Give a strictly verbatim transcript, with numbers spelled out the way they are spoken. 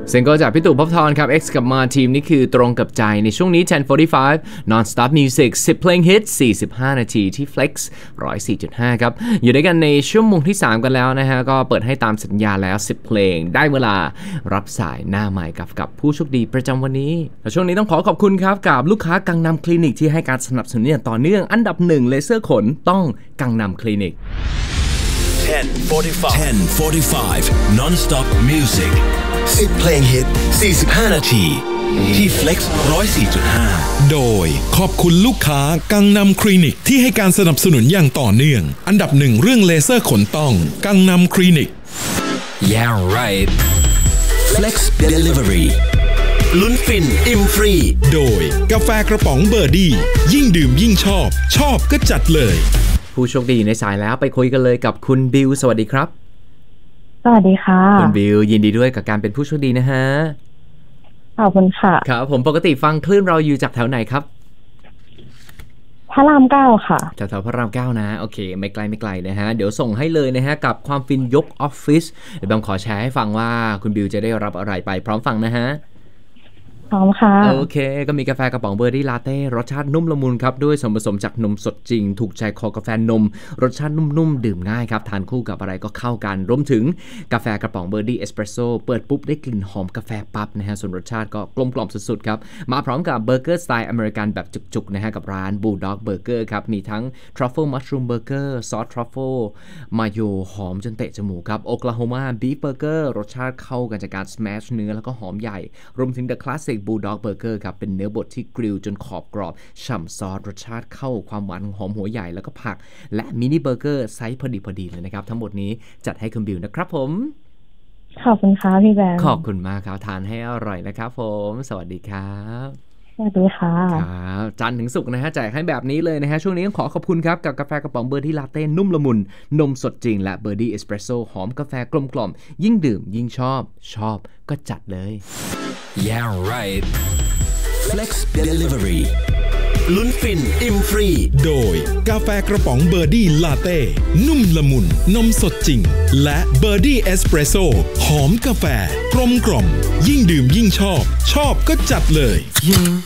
เสียงก็จากพี่ตู่ภพทรครับ X กับมาทีมนี่คือตรงกับใจในช่วงนี้ ten forty-five non-stop music สิบเพลงฮิตสี่สิบห้านาทีที่ Flex หนึ่งร้อยสี่จุดห้า ครับอยู่ด้วยกันในชั่วโมงที่สามกันแล้วนะฮะก็เปิดให้ตามสัญญาแล้วสิบเพลงได้เวลารับสายหน้าใหม่กับกับผู้โชคดีประจำวันนี้และช่วงนี้ต้องขอขอบคุณครับกับลูกค้ากังนำคลินิกที่ให้การสนับสนุนอย่างต่อเนื่องอันดับหนึ่งเลเซอร์ขนต้องกังนำคลินิก ten forty-five non-stop music สิบเพลงฮิตสี่สิบห้านาทีที่ Flex หนึ่งร้อยสี่จุดห้าโดยขอบคุณลูกค้ากังนำคลินิกที่ให้การสนับสนุนอย่างต่อเนื่องอันดับหนึ่งเรื่องเลเซอร์ขนต้องกังนำคลินิก Yeah right Flex Delivery ลุ้นฟินอิ่มฟรีโดยกาแฟกระป๋องเบอร์ดี้ยิ่งดื่มยิ่งชอบชอบก็จัดเลยผู้โชคดีอยู่ในสายแล้วไปคุยกันเลยกับคุณบิวสวัสดีครับสวัสดีค่ะคุณบิวยินดีด้วยกับการเป็นผู้โชคดีนะฮะขอบคุณค่ะครับผมปกติฟังคลื่นเราอยู่จากแถวไหนครับพระรามเก้าค่ะแถวๆพระรามเก้านะโอเคไม่ไกลไม่ไกลนะฮะเดี๋ยวส่งให้เลยนะฮะกับความฟินยกออฟฟิศเดี๋ยวแบมขอแชร์ให้ฟังว่าคุณบิวจะได้รับอะไรไปพร้อมฟังนะฮะพร้อมค่ะโอเคก็มีกาแฟกระป๋องเบอร์ดี้ลาเต้รสชาตินุ่มละมุนครับด้วยส่วนผสมจากนมสดจริงถูกใจคอกาแฟนมรสชาตินุ่มๆดื่มง่ายครับทานคู่กับอะไรก็เข้ากันรวมถึงกาแฟกระป๋องเบอร์ดี้เอสเปรสโซ่เปิดปุ๊บได้กลิ่นหอมกาแฟปั๊บนะฮะส่วนรสชาติก็กลมกล่อมสุดๆครับมาพร้อมกับเบอร์เกอร์สไตล์อเมริกันแบบจุกๆนะฮะกับร้านบูลด็อกเบอร์เกอร์ครับมีทั้งทรัฟเฟิลมัชรูมเบอร์เกอร์ซอสทรัฟเฟิลมาโยหอมจนเตะจมูกครับโอคลาโฮมาบีฟเบอร์เกอร์รสชาติเข้ากันจากการสแมชเนื้อแล้วก็หอมใหญ่รวมถึงเดอะคลาสสิกบูลด็อกเบอร์เกอร์ครับเป็นเนื้อบดที่กริลจนขอบกรอบฉ่ำซอสรสชาติเข้าความหวานของหอมหัวใหญ่แล้วก็ผักและมินิเบอร์เกอร์ไซส์พอดีพอดีเลยนะครับทั้งหมดนี้จัดให้คุณบิวนะครับผมขอบคุณค่ะพี่แบงค์ขอบคุณมากครับทานให้อร่อยนะครับผมสวัสดีครับสวัสดีค่ะครับจันทร์ถึงศุกร์นะฮะแจกให้แบบนี้เลยนะฮะช่วงนี้ต้องขอขอบคุณครับกับกาแฟกระป๋องเบอร์ดี้ลาเต้นุ่มละมุนนมสดจริงและเบอร์ดี้เอสเปรสโซ่หอมกาแฟกลมกล่อมยิ่งดื่มยิ่งชอบชอบก็จัดเลย Yeah right Flex Delivery ลุ้นฟินอิ่มฟรีโดยกาแฟกระป๋องเบอร์ดี้ลาเต้นุ่มละมุนนมสดจริงและเบอร์ดี้เอสเปรสโซ่หอมกาแฟกลมกล่อมยิ่งดื่มยิ่งชอบชอบก็จัดเลย